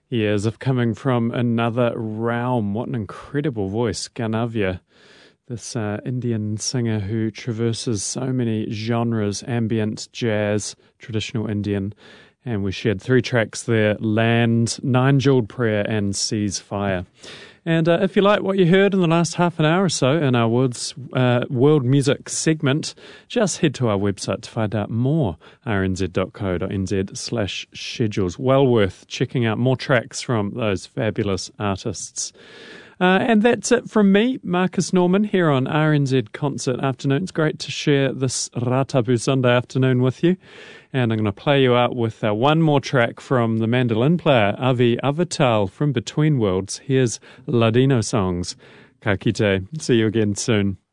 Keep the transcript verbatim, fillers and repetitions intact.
Yeah, as if coming from another realm. What an incredible voice, Ganavya. This uh, Indian singer who traverses so many genres, ambient, jazz, traditional Indian. And we shared three tracks there, Land, Nine Jeweled Prayer and Seas Fire. And uh, if you like what you heard in the last half an hour or so in our world's, uh, world music segment, just head to our website to find out more, r n z dot co dot n z slash schedules. Well worth checking out more tracks from those fabulous artists. Uh, and that's it from me, Marcus Norman, here on R N Z Concert Afternoon. It's great to share this Ratapu Sunday afternoon with you. And I'm going to play you out with uh, one more track from the mandolin player, Avi Avatal from Between Worlds. Here's Ladino Songs. Ka kite. See you again soon.